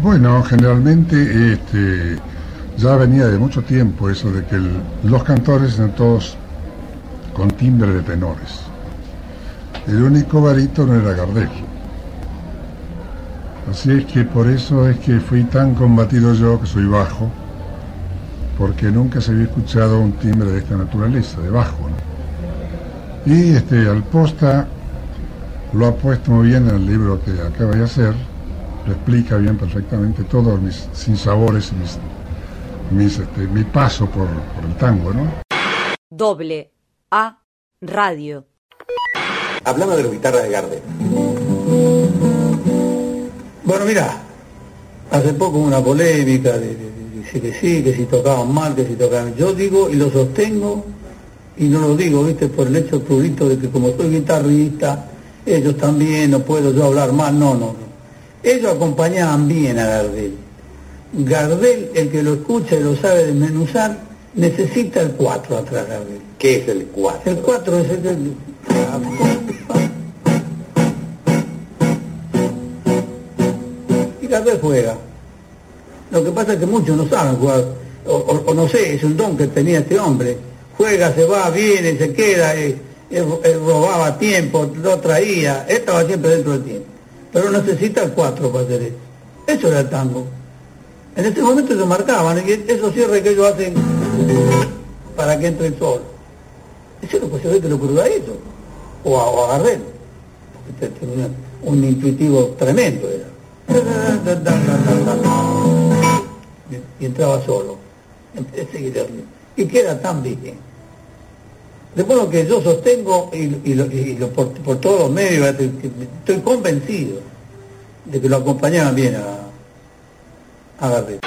Bueno, generalmente ya venía de mucho tiempo eso de que los cantores eran todos con timbre de tenores. El único barítono era Gardel. Así es que por eso es que fui tan combatido yo, que soy bajo, porque nunca se había escuchado un timbre de esta naturaleza, de bajo, ¿no? Y al posta lo ha puesto muy bien en el libro que acaba de hacer, lo explica bien perfectamente todos mis sinsabores y mi paso por el tango, ¿no? AA Radio. Hablaba de la guitarra de Gardel. Bueno, mira, hace poco una polémica de que sí, que si tocaban mal, que si tocaban... Yo digo y lo sostengo, y no lo digo, viste, por el hecho prurito de que como soy guitarrista, ellos también, no puedo yo hablar mal, no. Ellos acompañaban bien a Gardel. Gardel, el que lo escucha y lo sabe desmenuzar, necesita el 4 atrás de Gardel. ¿Qué es el 4? El 4 es el... Y Gardel juega. Lo que pasa es que muchos no saben jugar, o no sé, es un don que tenía este hombre. Juega, se va, viene, se queda, él robaba tiempo, lo traía, él estaba siempre dentro del tiempo. Pero necesita el 4 para hacer eso. Eso era el tango. En este momento se marcaban, y esos cierres que ellos hacen para que entre el sol. Eso lo que le ocurrió a ellos, o a Gardel. Tenía un intuitivo tremendo era. Y entraba solo. Y queda tan bien. De modo que yo sostengo, por todos los medios, estoy convencido de que lo acompañaban bien a Gardel.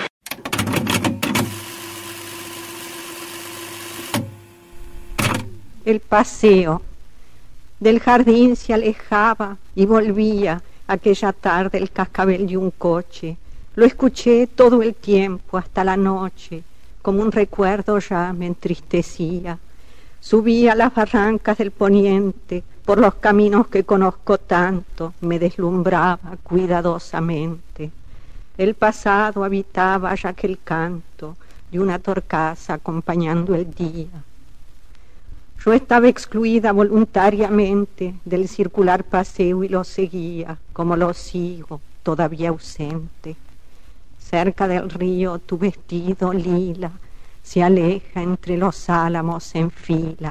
El paseo. Del jardín se alejaba y volvía aquella tarde el cascabel de un coche. Lo escuché todo el tiempo hasta la noche, como un recuerdo ya me entristecía. Subí a las barrancas del poniente, por los caminos que conozco tanto, me deslumbraba cuidadosamente. El pasado habitaba ya que el canto de una torcaza acompañando el día. Yo estaba excluida voluntariamente del circular paseo y lo seguía, como lo sigo, todavía ausente. Cerca del río tu vestido lila se aleja entre los álamos en fila.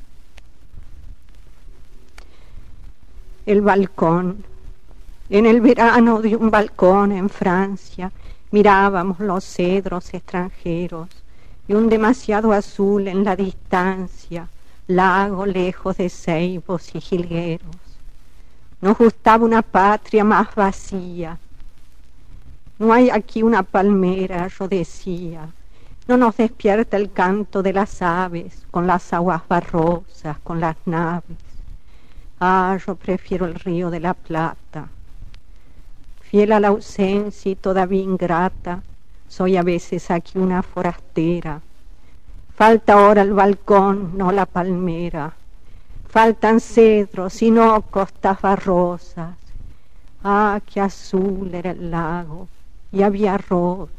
El balcón. En el verano de un balcón en Francia mirábamos los cedros extranjeros y un demasiado azul en la distancia, lago lejos de ceibos y jilgueros. Nos gustaba una patria más vacía. No hay aquí una palmera, yo decía. No nos despierta el canto de las aves, con las aguas barrosas, con las naves. Yo prefiero el río de la Plata. Fiel a la ausencia y todavía ingrata, soy a veces aquí una forastera. Falta ahora el balcón, no la palmera. Faltan cedros y no costas barrosas. Qué azul era el lago y había rosas.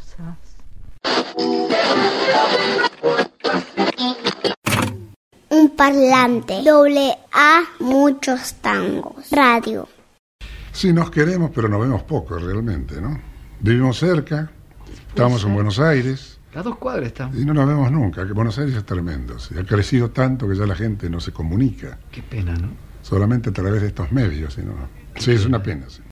Un parlante. AA, muchos tangos. Radio. Sí, nos queremos, pero nos vemos poco realmente, ¿no? Vivimos cerca, estamos en Buenos Aires. A 2 cuadras estamos. Y no nos vemos nunca, que Buenos Aires es tremendo. ¿Sí? Ha crecido tanto que ya la gente no se comunica. Qué pena, ¿no? Solamente a través de estos medios, ¿sí? ¿No? Sí, es una pena, sí.